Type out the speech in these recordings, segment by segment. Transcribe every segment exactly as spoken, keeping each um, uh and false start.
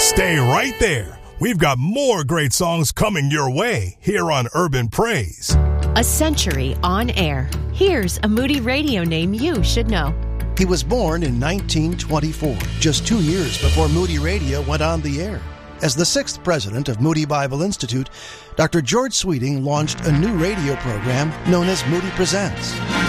Stay right there. We've got more great songs coming your way here on Urban Praise. A century on air. Here's a Moody Radio name you should know. He was born in nineteen twenty-four, just two years before Moody Radio went on the air. As the sixth president of Moody Bible Institute, Doctor George Sweeting launched a new radio program known as Moody Presents.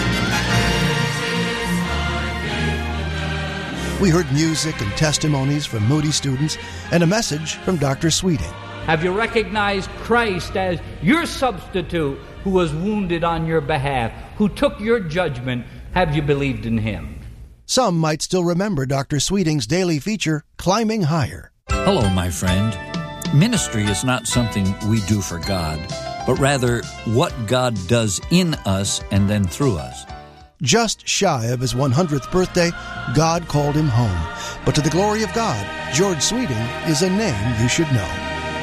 We heard music and testimonies from Moody students and a message from Doctor Sweeting. Have you recognized Christ as your substitute who was wounded on your behalf, who took your judgment? Have you believed in him? Some might still remember Doctor Sweeting's daily feature, Climbing Higher. Hello, my friend. Ministry is not something we do for God, but rather what God does in us and then through us. Just shy of his one hundredth birthday, God called him home. But to the glory of God, George Sweeting is a name you should know.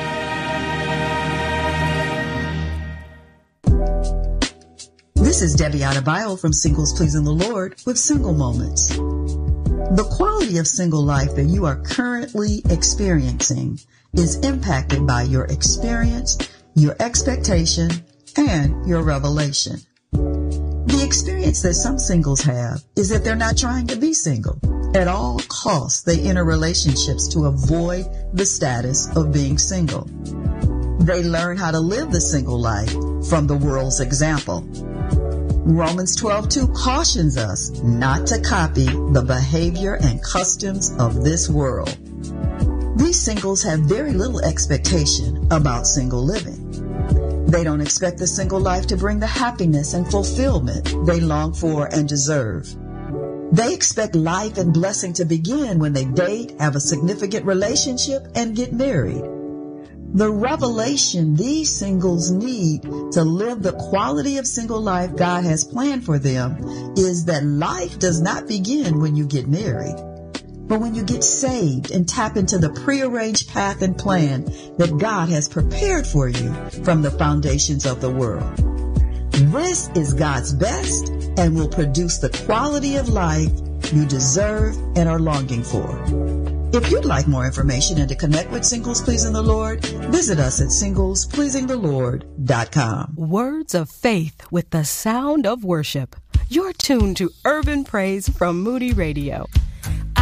This is Debbie Adebayo from Singles Pleasing the Lord with Single Moments. The quality of single life that you are currently experiencing is impacted by your experience, your expectation, and your revelation. The experience that some singles have is that they're not trying to be single. At all costs, they enter relationships to avoid the status of being single. They learn how to live the single life from the world's example. Romans twelve two cautions us not to copy the behavior and customs of this world. These singles have very little expectation about single living. They don't expect the single life to bring the happiness and fulfillment they long for and deserve. They expect life and blessing to begin when they date, have a significant relationship, and get married. The revelation these singles need to live the quality of single life God has planned for them is that life does not begin when you get married, but when you get saved and tap into the prearranged path and plan that God has prepared for you from the foundations of the world. This is God's best and will produce the quality of life you deserve and are longing for. If you'd like more information and to connect with Singles Pleasing the Lord, visit us at singles pleasing the lord dot com. Words of faith with the sound of worship. You're tuned to Urban Praise from Moody Radio.